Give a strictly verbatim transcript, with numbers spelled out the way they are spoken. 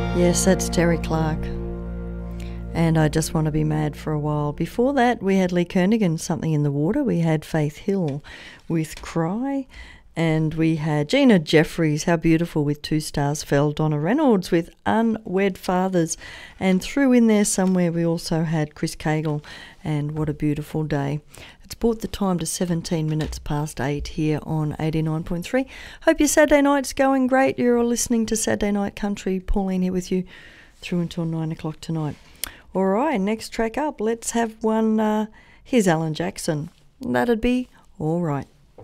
Yes, that's Terry Clark. And I Just Want to Be Mad for a While. Before that, we had Lee Kernaghan, Something in the Water. We had Faith Hill with Cry. And we had Gina Jeffries, How Beautiful, with Two Stars Fell. Donna Reynolds with Unwed Fathers. And through in there somewhere we also had Chris Cagle and What a Beautiful Day. It's brought the time to seventeen minutes past eight here on eighty-nine point three. Hope your Saturday night's going great. You're all listening to Saturday Night Country. Pauline here with you through until nine o'clock tonight. All right, next track up, let's have one. Uh, here's Alan Jackson. That'd be all right.